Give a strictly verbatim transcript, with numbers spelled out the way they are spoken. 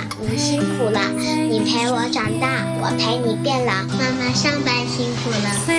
你辛苦了，你陪我长大，我陪你变老。妈妈上班辛苦了。